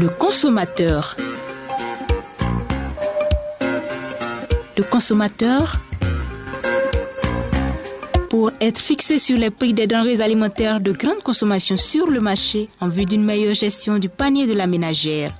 Le consommateur. Le consommateur, pour être fixé sur les prix des denrées alimentaires de grande consommation sur le marché en vue d'une meilleure gestion du panier de la ménagère.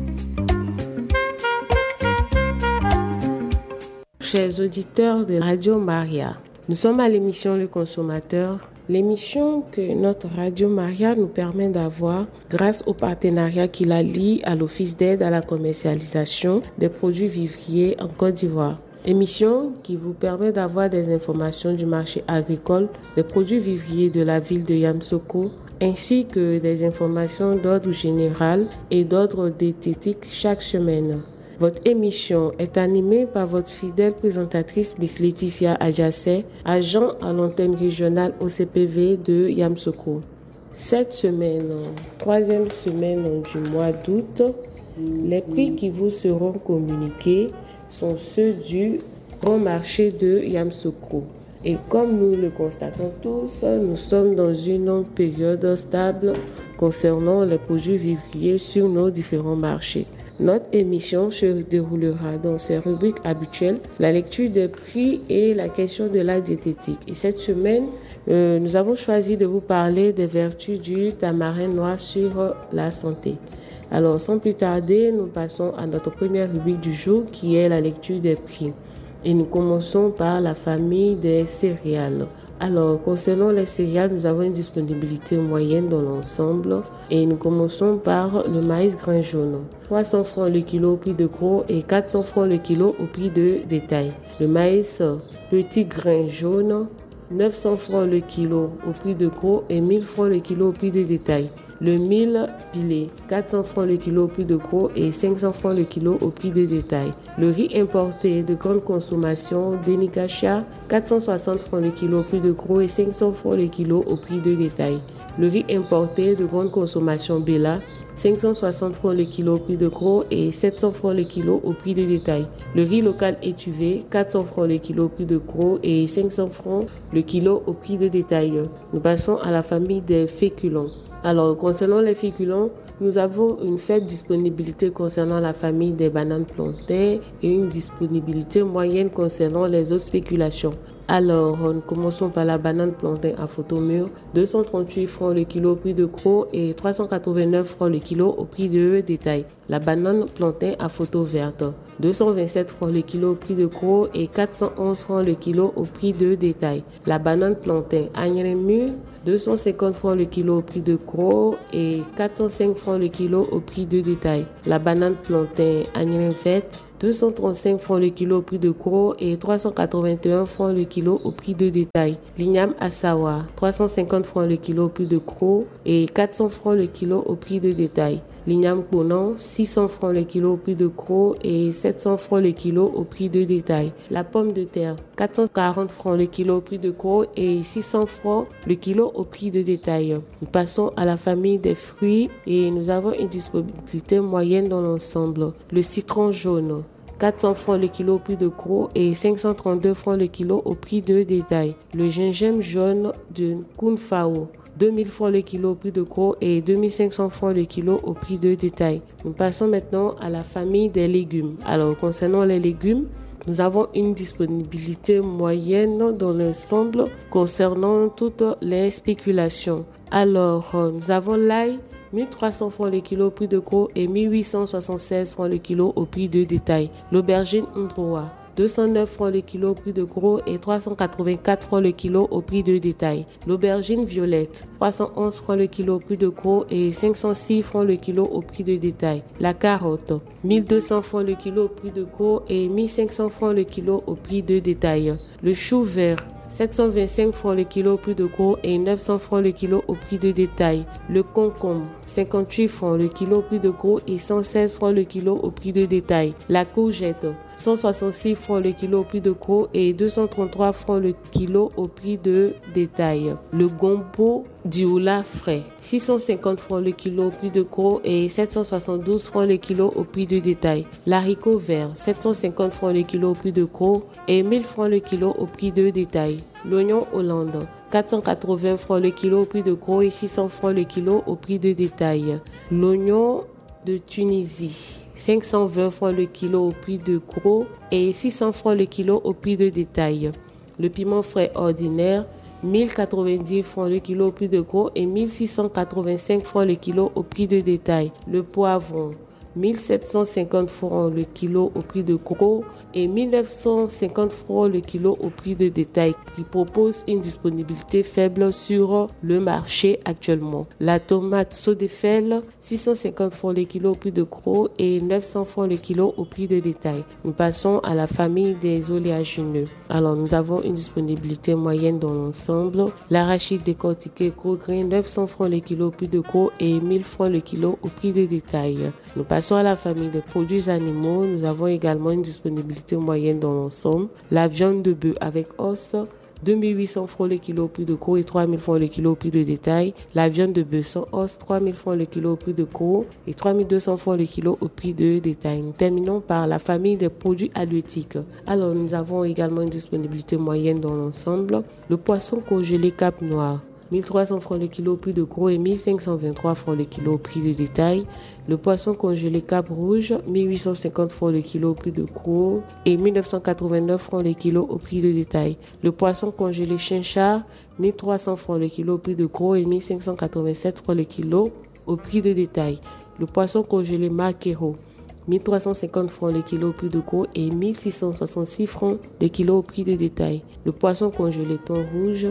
Chers auditeurs de Radio Maria, nous sommes à l'émission Le Consommateur, l'émission que notre Radio Maria nous permet d'avoir grâce au partenariat qui la lie à l'Office d'aide à la commercialisation des produits vivriers en Côte d'Ivoire. Émission qui vous permet d'avoir des informations du marché agricole, des produits vivriers de la ville de Yamoussoukro, ainsi que des informations d'ordre général et d'ordre diététique chaque semaine. Votre émission est animée par votre fidèle présentatrice Miss Laetitia Adjassé, agent à l'antenne régionale OCPV de Yamoussoukro. Cette semaine, troisième semaine du mois d'août, les prix qui vous seront communiqués sont ceux du grand marché de Yamoussoukro. Et comme nous le constatons tous, nous sommes dans une période stable concernant les produits vivriers sur nos différents marchés. Notre émission se déroulera dans ses rubriques habituelles, la lecture des prix et la question de la diététique. Et cette semaine, nous avons choisi de vous parler des vertus du tamarin noir sur la santé. Alors, sans plus tarder, nous passons à notre première rubrique du jour qui est la lecture des prix. Et nous commençons par la famille des céréales. Alors, concernant les céréales, nous avons une disponibilité moyenne dans l'ensemble et nous commençons par le maïs grain jaune. 300 francs le kilo au prix de gros et 400 francs le kilo au prix de détail. Le maïs petit grain jaune, 900 francs le kilo au prix de gros et 1000 francs le kilo au prix de détail. Le mil pilé, 400 francs le kilo au prix de gros et 500 francs le kilo au prix de détail. Le riz importé de grande consommation Denikacha, 460 francs le kilo au prix de gros et 500 francs le kilo au prix de détail. Le riz importé de grande consommation Bella, 560 francs le kilo au prix de gros et 700 francs le kilo au prix de détail. Le riz local étuvé, 400 francs le kilo au prix de gros et 500 francs le kilo au prix de détail. Nous passons à la famille des féculents. Alors, concernant les féculents, nous avons une faible disponibilité concernant la famille des bananes plantains et une disponibilité moyenne concernant les autres spéculations. Alors, nous commençons par la banane plantain à photo mûre, 238 francs le kilo au prix de gros et 389 francs le kilo au prix de détail. La banane plantain à photo verte, 227 francs le kilo au prix de gros et 411 francs le kilo au prix de détail. La banane plantain agnerin mûr, 250 francs le kilo au prix de gros et 405 francs le kilo au prix de détail. La banane plantain agnerin verte, 235 francs le kilo au prix de gros et 381 francs le kilo au prix de détail. L'igname Assawa, 350 francs le kilo au prix de gros et 400 francs le kilo au prix de détail. L'igname Konan, 600 francs le kilo au prix de gros et 700 francs le kilo au prix de détail. La pomme de terre, 440 francs le kilo au prix de gros et 600 francs le kilo au prix de détail. Nous passons à la famille des fruits et nous avons une disponibilité moyenne dans l'ensemble. Le citron jaune, 400 francs le kilo au prix de gros et 532 francs le kilo au prix de détail. Le gingembre jaune de Kunfao, 2000 francs le kilo au prix de gros et 2500 francs le kilo au prix de détail. Nous passons maintenant à la famille des légumes. Alors, concernant les légumes, nous avons une disponibilité moyenne dans l'ensemble concernant toutes les spéculations. Alors, nous avons l'ail, 1300 francs le kilo au prix de gros et 1876 francs le kilo au prix de détail. L'aubergine Ndroa, 209 francs le kilo au prix de gros et 384 francs le kilo au prix de détail. L'aubergine violette, 311 francs le kilo au prix de gros et 506 francs le kilo au prix de détail. La carotte, 1200 francs le kilo au prix de gros et 1500 francs le kilo au prix de détail. Le chou vert, 725 francs le kilo au prix de gros et 900 francs le kilo au prix de détail. Le concombre, 58 francs le kilo au prix de gros et 116 francs le kilo au prix de détail. La courgette, 166 francs le kilo au prix de gros et 233 francs le kilo au prix de détail. Le gombo dioula frais, 650 francs le kilo au prix de gros et 772 francs le kilo au prix de détail. L'haricot vert, 750 francs le kilo au prix de gros et 1000 francs le kilo au prix de détail. L'oignon Hollande, 480 francs le kilo au prix de gros et 600 francs le kilo au prix de détail. L'oignon de Tunisie, 520 francs le kilo au prix de gros et 600 francs le kilo au prix de détail. Le piment frais ordinaire, 1090 francs le kilo au prix de gros et 1685 francs le kilo au prix de détail. Le poivron, 1750 francs le kilo au prix de gros et 1950 francs le kilo au prix de détail, qui propose une disponibilité faible sur le marché actuellement. La tomate Sodefel, 650 francs le kilo au prix de gros et 900 francs le kilo au prix de détail. Nous passons à la famille des oléagineux. Alors, nous avons une disponibilité moyenne dans l'ensemble. L'arachide décortiqué gros grain, 900 francs le kilo au prix de gros et 1000 francs le kilo au prix de détail. Nous passons à la famille des produits animaux. Nous avons également une disponibilité moyenne dans l'ensemble. La viande de bœuf avec os, 2800 francs le kilo au prix de gros et 3000 francs le kilo au prix de détail. La viande de bœuf sans os, 3000 francs le kilo au prix de gros et 3200 francs le kilo au prix de détail. Nous terminons par la famille des produits halieutiques. Alors, nous avons également une disponibilité moyenne dans l'ensemble. Le poisson congelé Cap Noir, 1300 francs le kilo au prix de gros et 1523 francs le kilo au prix de détail. Le poisson congelé Cap Rouge, 1850 francs le kilo au prix de gros et 1989 francs le kilo au prix de détail. Le poisson congelé Chinchard, 1300 francs le kilo au prix de gros et 1587 francs le kilo au prix de détail. Le poisson congelé Maquereau, 1350 francs le kilo au prix de gros et 1666 francs le kilo au prix de détail. Le poisson congelé thon rouge,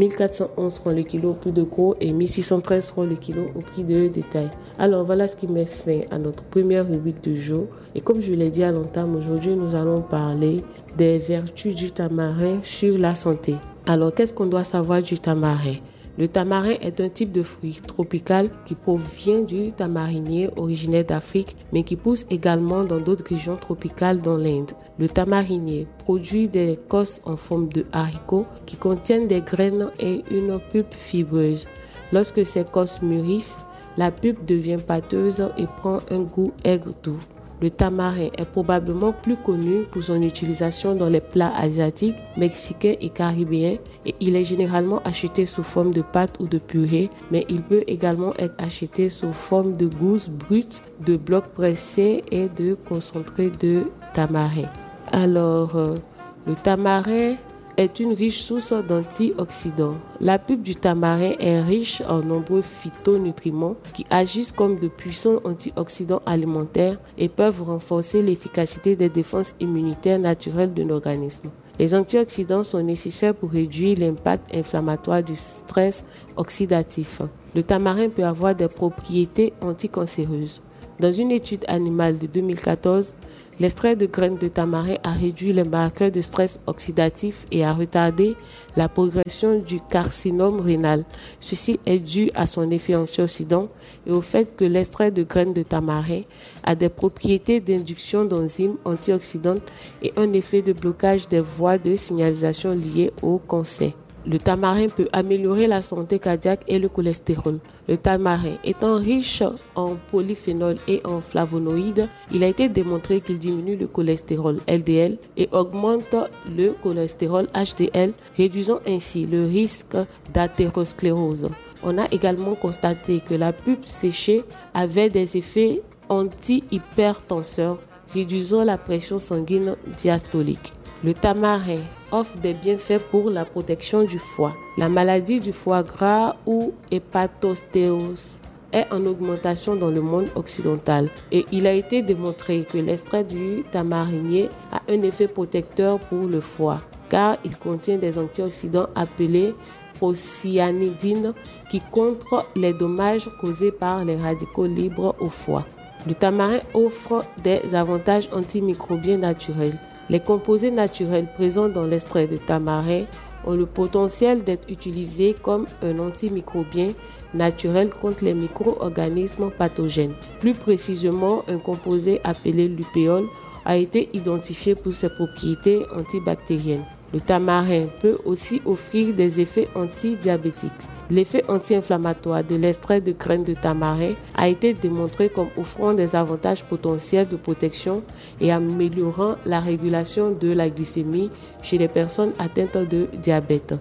1411 francs le kilo au prix de gros et 1613 francs le kilo au prix de détail. Alors voilà ce qui met fin à notre première rubrique du jour. Et comme je l'ai dit à l'entame, aujourd'hui nous allons parler des vertus du tamarin sur la santé. Alors qu'est-ce qu'on doit savoir du tamarin? Le tamarin est un type de fruit tropical qui provient du tamarinier originaire d'Afrique, mais qui pousse également dans d'autres régions tropicales dans l'Inde. Le tamarinier produit des cosses en forme de haricots qui contiennent des graines et une pulpe fibreuse. Lorsque ces cosses mûrissent, la pulpe devient pâteuse et prend un goût aigre-doux. Le tamarin est probablement plus connu pour son utilisation dans les plats asiatiques, mexicains et caribéens et il est généralement acheté sous forme de pâte ou de purée, mais il peut également être acheté sous forme de gousses brutes, de blocs pressés et de concentré de tamarin. Alors, le tamarin est une riche source d'antioxydants. La pulpe du tamarin est riche en nombreux phytonutriments qui agissent comme de puissants antioxydants alimentaires et peuvent renforcer l'efficacité des défenses immunitaires naturelles de l'organisme. Les antioxydants sont nécessaires pour réduire l'impact inflammatoire du stress oxydatif. Le tamarin peut avoir des propriétés anticancéreuses. Dans une étude animale de 2014, l'extrait de graines de tamarin a réduit les marqueurs de stress oxydatif et a retardé la progression du carcinome rénal. Ceci est dû à son effet antioxydant et au fait que l'extrait de graines de tamarin a des propriétés d'induction d'enzymes antioxydantes et un effet de blocage des voies de signalisation liées au cancer. Le tamarin peut améliorer la santé cardiaque et le cholestérol. Le tamarin étant riche en polyphénol et en flavonoïdes, il a été démontré qu'il diminue le cholestérol LDL et augmente le cholestérol HDL, réduisant ainsi le risque d'athérosclérose. On a également constaté que la pulpe séchée avait des effets anti-hypertenseurs, réduisant la pression sanguine diastolique. Le tamarin offre des bienfaits pour la protection du foie. La maladie du foie gras ou hépatostéose est en augmentation dans le monde occidental et il a été démontré que l'extrait du tamarinier a un effet protecteur pour le foie car il contient des antioxydants appelés procyanidines qui contre les dommages causés par les radicaux libres au foie. Le tamarin offre des avantages antimicrobiens naturels. Les composés naturels présents dans l'extrait de tamarin ont le potentiel d'être utilisés comme un antimicrobien naturel contre les micro-organismes pathogènes. Plus précisément, un composé appelé l'upéole a été identifié pour ses propriétés antibactériennes. Le tamarin peut aussi offrir des effets antidiabétiques. L'effet anti-inflammatoire de l'extrait de graines de tamarin a été démontré comme offrant des avantages potentiels de protection et améliorant la régulation de la glycémie chez les personnes atteintes de diabète.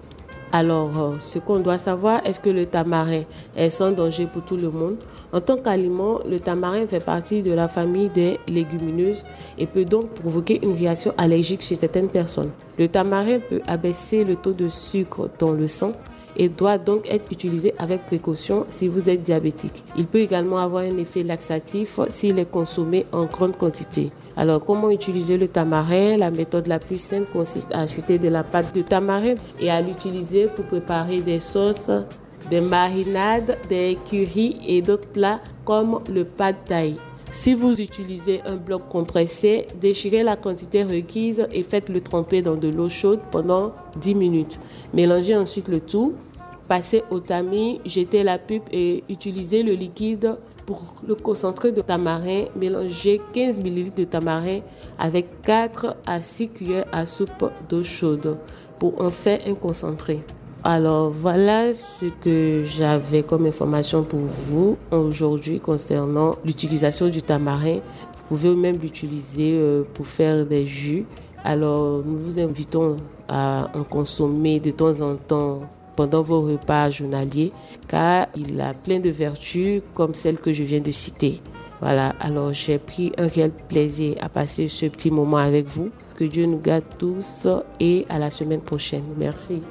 Alors, ce qu'on doit savoir, est-ce que le tamarin est sans danger pour tout le monde? En tant qu'aliment, le tamarin fait partie de la famille des légumineuses et peut donc provoquer une réaction allergique chez certaines personnes. Le tamarin peut abaisser le taux de sucre dans le sang et doit donc être utilisé avec précaution si vous êtes diabétique. Il peut également avoir un effet laxatif s'il est consommé en grande quantité. Alors, comment utiliser le tamarin? La méthode la plus simple consiste à acheter de la pâte de tamarin et à l'utiliser pour préparer des sauces, des marinades, des currys et d'autres plats comme le pad thai. Si vous utilisez un bloc compressé, déchirez la quantité requise et faites-le tremper dans de l'eau chaude pendant 10 minutes. Mélangez ensuite le tout, passez au tamis, jetez la pulpe et utilisez le liquide pour le concentré de tamarin. Mélangez 15 ml de tamarin avec 4 à 6 cuillères à soupe d'eau chaude pour en faire un concentré. Alors voilà ce que j'avais comme information pour vous aujourd'hui concernant l'utilisation du tamarin. Vous pouvez même l'utiliser pour faire des jus. Alors nous vous invitons à en consommer de temps en temps pendant vos repas journaliers car il a plein de vertus comme celles que je viens de citer. Voilà, alors j'ai pris un réel plaisir à passer ce petit moment avec vous. Que Dieu nous garde tous et à la semaine prochaine. Merci.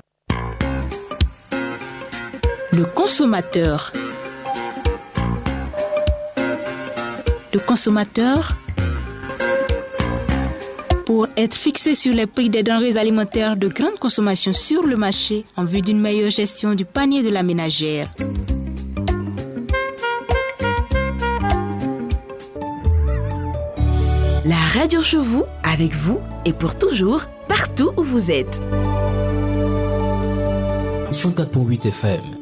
Le consommateur. Le consommateur, pour être fixé sur les prix des denrées alimentaires de grande consommation sur le marché en vue d'une meilleure gestion du panier de la ménagère. La radio chez vous, avec vous et pour toujours, partout où vous êtes. 104.8 FM.